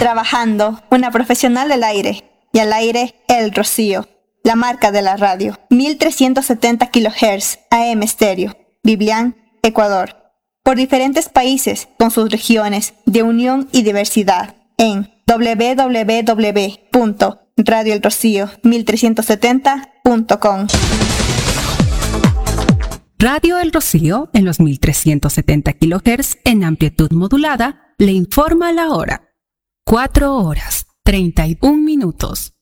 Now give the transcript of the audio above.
Trabajando, una profesional del aire. Y al aire, El Rocío, la marca de la radio. 1370 kHz AM estéreo. Biblián, Ecuador. Por diferentes países, con sus regiones de unión y diversidad. En www.radioelrocío1370.com. Radio El Rocío, en los 1370 kHz en amplitud modulada, le informa la hora. 4 horas, 31 minutos.